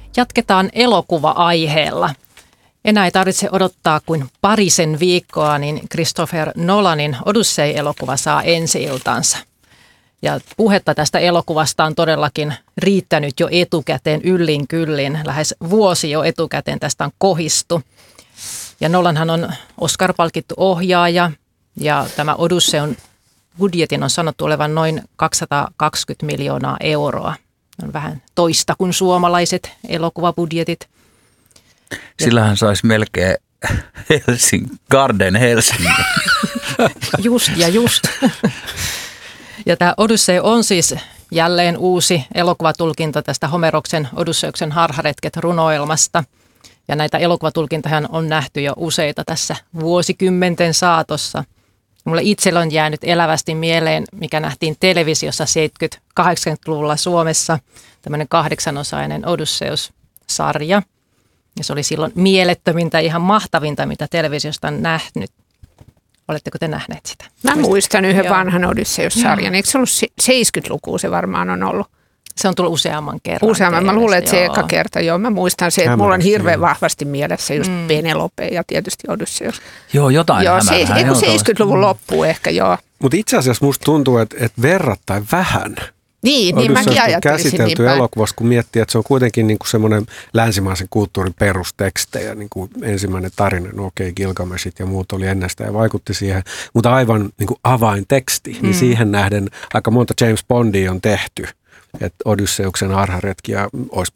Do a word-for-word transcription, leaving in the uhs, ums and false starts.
Jatketaan elokuva-aiheella. Enää ei tarvitse odottaa kuin parisen viikkoa, niin Christopher Nolanin Odyssey-elokuva saa ensi-iltansa. Ja puhetta tästä elokuvasta on todellakin riittänyt jo etukäteen yllin kyllin. Lähes vuosi jo etukäteen tästä on kohistu. Ja Nolanhan on Oscar-palkittu ohjaaja ja tämä Odysseyn budjetin on sanottu olevan noin kaksisataakaksikymmentä miljoonaa euroa. On vähän toista kuin suomalaiset elokuvabudjetit. Sillähän saisi melkein Helsing, Garden Helsingin. Just ja just. Ja tämä Odyssey on siis jälleen uusi elokuvatulkinta tästä Homeroksen Odysseuksen harharetket runoilmasta. Ja näitä elokuvatulkintoja on nähty jo useita tässä vuosikymmenten saatossa. Mulle itsellä on jäänyt elävästi mieleen, mikä nähtiin televisiossa seitsemänkymmentä-kahdeksankymmentäluvulla Suomessa, tämmöinen kahdeksanosainen Odysseus-sarja. Ja se oli silloin mielettömintä, ihan mahtavinta, mitä televisiosta on nähnyt. Oletteko te nähneet sitä? Mä muistan yhden Joo. vanhan Odysseus-sarjan. Eikö se ollut seitsemänkymmentälukua se varmaan on ollut? Se on tullut useamman kerran. Useamman. Mä luulen, että se eka kerta. Joo, mä muistan se, että mulla on hirveän vahvasti mielessä just mm. Penelope ja tietysti Odysseus. Joo, jotain joo, hämärää. Se, eiku seitsemänkymmentäluvun loppuun ehkä, joo. Mutta itse asiassa musta tuntuu, että, että verrattain vähän Niin, niin mäkin ajattelisin käsitelty niin elokuvassa, kun miettii, että se on kuitenkin niin kuin semmoinen länsimaisen kulttuurin perustekstejä. Niin kuin ensimmäinen tarina, no okei, Gilgameshit ja muut oli ennestään ja vaikutti siihen, mutta aivan niin kuin avainteksti, mm. niin siihen nähden aika monta James Bondia on tehty. Että Odysseuksen harharetkiä olisi